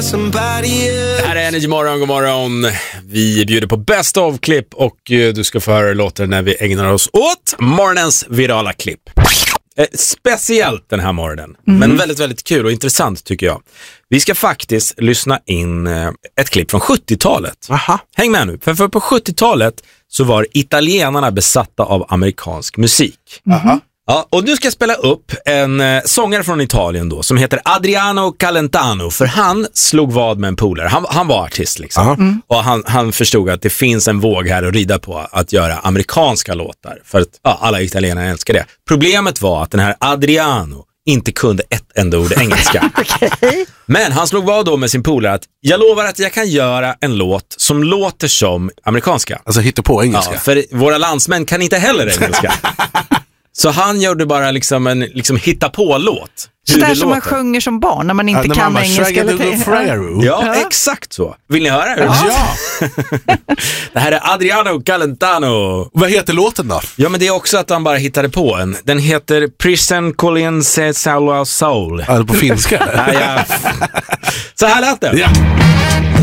Det här är Energy Morgon, god morgon. Vi bjuder på Best of-klipp och du ska få höra låten när vi ägnar oss åt morgonens virala klipp. Speciellt den här morgonen, men väldigt, väldigt kul och intressant tycker jag. Vi ska faktiskt lyssna in ett klipp från 70-talet. Aha. Häng med nu, för på 70-talet så var italienarna besatta av amerikansk musik. Aha. Ja, och nu ska jag spela upp en sångare från Italien då som heter Adriano Calentano, för han slog vad med en polare. Han var artist liksom. Och han förstod att det finns en våg här att rida på att göra amerikanska låtar för att alla italienare älskar det. Problemet var att den här Adriano inte kunde ett enda ord engelska. Okay. Men han slog vad då med sin polare att jag lovar att jag kan göra en låt som låter som amerikanska. Alltså hitta på engelska. Ja, för våra landsmän kan inte heller engelska. Så han gjorde bara liksom en hitta på låt. Så där som man sjunger som barn när man inte kan engelska eller Ja, exakt så. Vill ni höra? Ja. Det här är Adriano Calentano. Vad heter låten då? Ja, men det är också att han bara hittade på en. Den heter Prison Colense Salva Soul. På finska? Ja. Så här lät det. Ja.